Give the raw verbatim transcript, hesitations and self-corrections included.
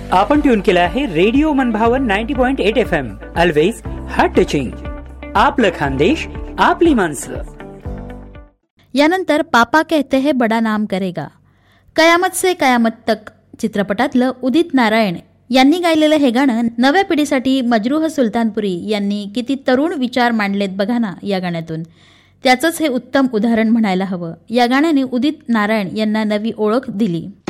आपण ट्यून केला आहे रेडिओ मनभावन ninety point eight F M. Always heart touching. आपलं खानदेश, आपली माणसं. यानंतर पापा कहते हैं बडा नाम करेगा, कयामत से कयामत तक चित्रपटातलं उदित नारायण यांनी गायलेलं हे गाणं नव्या पिढीसाठी मजरूह सुलतानपुरी यांनी किती तरुण विचार मांडलेत बघा ना या गाण्यातून. त्याचंच हे उत्तम उदाहरण म्हणायला हवं. या गाण्याने उदित नारायण यांना नवी ओळख दिली.